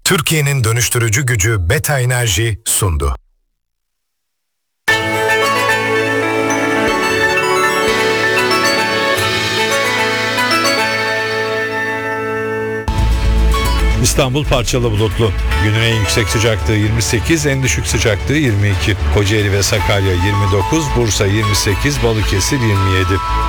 Türkiye'nin dönüştürücü gücü Beta Enerji sundu. İstanbul parçalı bulutlu. Günün en yüksek sıcaklığı 28, en düşük sıcaklığı 22. Kocaeli ve Sakarya 29, Bursa 28, Balıkesir 27.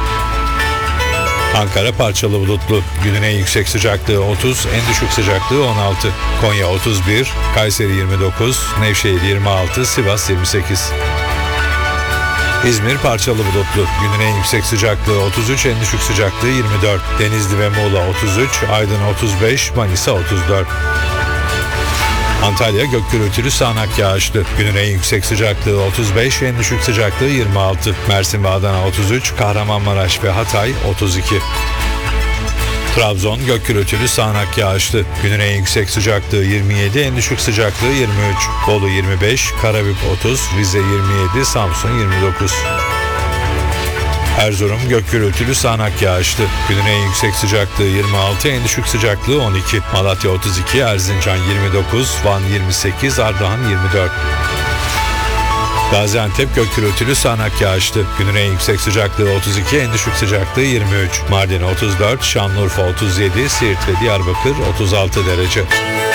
Ankara parçalı bulutlu. Günün en yüksek sıcaklığı 30, en düşük sıcaklığı 16. Konya 31, Kayseri 29, Nevşehir 26, Sivas 28. İzmir parçalı bulutlu. Günün en yüksek sıcaklığı 33, en düşük sıcaklığı 24. Denizli ve Muğla 33, Aydın 35, Manisa 34. Antalya gök gürültülü sağanak yağışlı. Günün en yüksek sıcaklığı 35, en düşük sıcaklığı 26. Mersin ve Adana 33, Kahramanmaraş ve Hatay 32. Trabzon gök gürültülü sağanak yağışlı. Günün en yüksek sıcaklığı 27, en düşük sıcaklığı 23. Bolu 25, Karabük 30, Rize 27, Samsun 29. Erzurum gök gürültülü sağanak yağışlı. Günün en yüksek sıcaklığı 26, en düşük sıcaklığı 12. Malatya 32, Erzincan 29, Van 28, Ardahan 24. Gaziantep gök gürültülü sağanak yağışlı. Günün en yüksek sıcaklığı 32, en düşük sıcaklığı 23. Mardin 34, Şanlıurfa 37, Siirt ve Diyarbakır 36 derece.